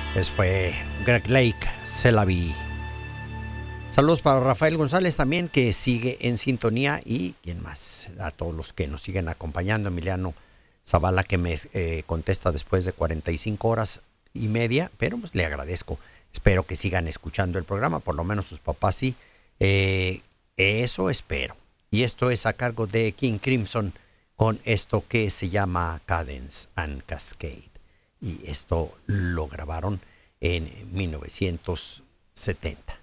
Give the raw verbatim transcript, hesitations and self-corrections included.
Ese fue Greg Lake, Se la vi. Saludos para Rafael González también, que sigue en sintonía. Y quién más, a todos los que nos siguen acompañando. Emiliano Zavala, que me eh, contesta después de cuarenta y cinco horas y media, pero pues le agradezco. Espero que sigan escuchando el programa, por lo menos sus papás sí. Eh, eso espero. Y esto es a cargo de King Crimson con esto que se llama Cadence and Cascade. Y esto lo grabaron en mil novecientos setenta.